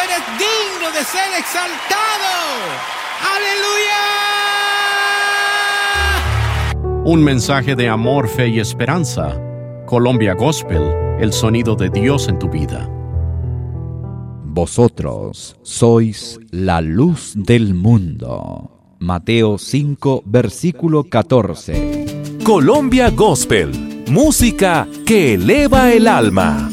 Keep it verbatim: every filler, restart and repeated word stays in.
eres digno de ser exaltado. ¡Aleluya! Un mensaje de amor, fe y esperanza. Colombia Gospel, el sonido de Dios en tu vida. Vosotros sois la luz del mundo. Mateo cinco, versículo catorce. Colombia Gospel, música que eleva el alma.